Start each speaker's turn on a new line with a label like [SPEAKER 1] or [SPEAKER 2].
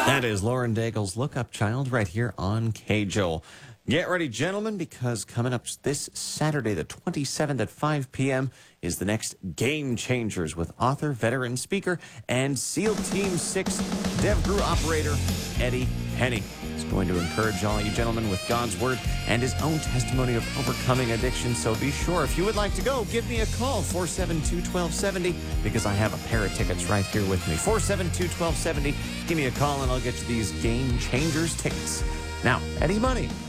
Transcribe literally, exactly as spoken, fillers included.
[SPEAKER 1] That is Lauren Daigle's Look Up Child right here on K J O L. Get ready, gentlemen, because coming up this Saturday, the twenty-seventh at five p.m. is the next Game Changers with author, veteran speaker, and SEAL Team six DevGru operator Eddie Penny. He's going to encourage all you gentlemen with God's Word and his own testimony of overcoming addiction. So be sure, if you would like to go, give me a call, four seven two, one two seven zero, because I have a pair of tickets right here with me. four seven two, one two seven zero. Give me a call, and I'll get you these Game Changers tickets. Now, Eddie Money.